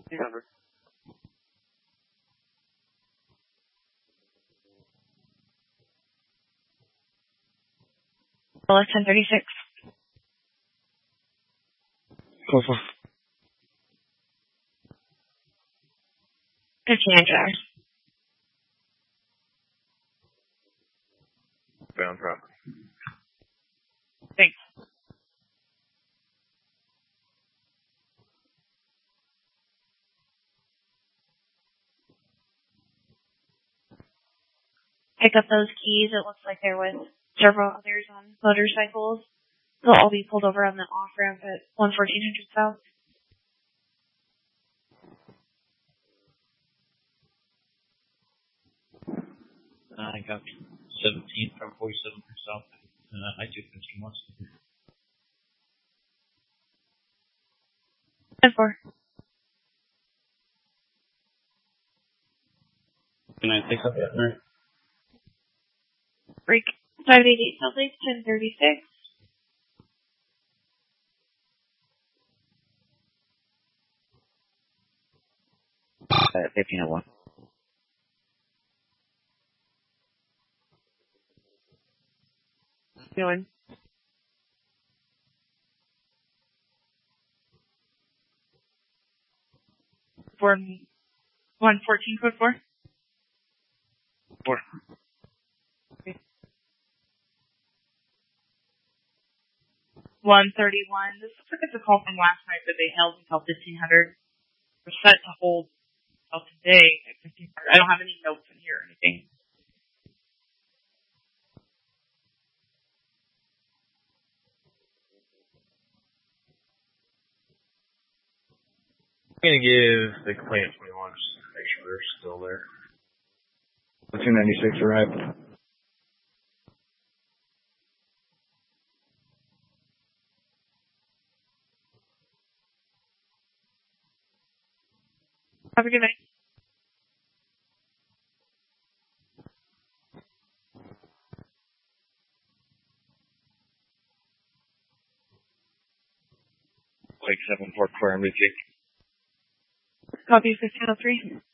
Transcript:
Number. Well, 1036. Call for. 59 hours. Bound property. Thanks. Pick up those keys. It looks like there was several others on motorcycles. They'll all be pulled over on the off-ramp at 11400 South. I got 17 from 47 South. I-215 wants to be. 10-4. 9-6 up there. Break. 588 South Lake, 1036. At 1501. Doing. For 114 code 4. 4. Okay. 131. This looks like it's a call from last night, but they held until 1500. We're set to hold until today at 1500. I don't have any notes in here or anything. I'm going to give the complaint 21 just to make sure they're still there. 296 arrived. Have a good night. Lake 744 MBT. Copy 1503.